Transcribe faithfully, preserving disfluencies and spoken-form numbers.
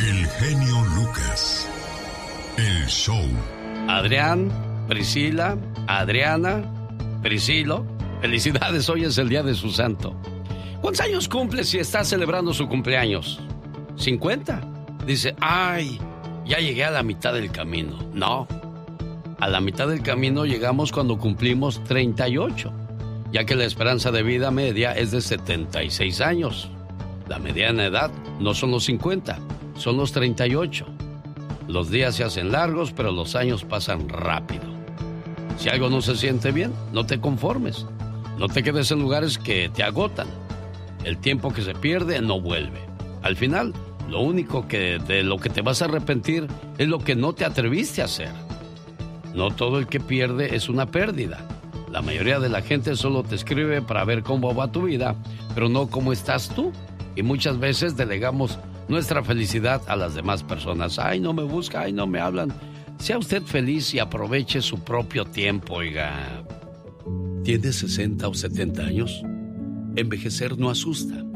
El genio Lucas. El show. Adrián, Priscila, Adriana, Priscilo, felicidades, hoy es el día de su santo. ¿Cuántos años cumple si está celebrando su cumpleaños? ¿cincuenta? Dice, ay, ya llegué a la mitad del camino. No, a la mitad del camino llegamos cuando cumplimos treinta y ocho, ya que la esperanza de vida media es de setenta y seis años. La mediana edad no son los cincuenta, son los treinta y ocho. Los días se hacen largos, pero los años pasan rápido. Si algo no se siente bien, no te conformes. No te quedes en lugares que te agotan. El tiempo que se pierde no vuelve. Al final, lo único que de lo que te vas a arrepentir es lo que no te atreviste a hacer. No todo el que pierde es una pérdida. La mayoría de la gente solo te escribe para ver cómo va tu vida, pero no cómo estás tú. Y muchas veces delegamos nuestra felicidad a las demás personas. Ay, no me busca, ay, no me hablan. Sea usted feliz y aproveche su propio tiempo, oiga. ¿Tiene sesenta o setenta años? Envejecer no asusta.